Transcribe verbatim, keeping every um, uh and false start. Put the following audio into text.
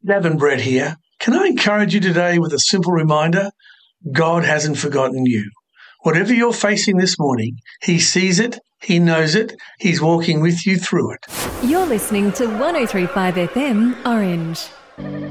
Gavin Brett here. Can I encourage you today with a simple reminder? God hasn't forgotten you. Whatever you're facing this morning, He sees it, He knows it, He's walking with you through it. You're listening to one oh three point five F M Orange.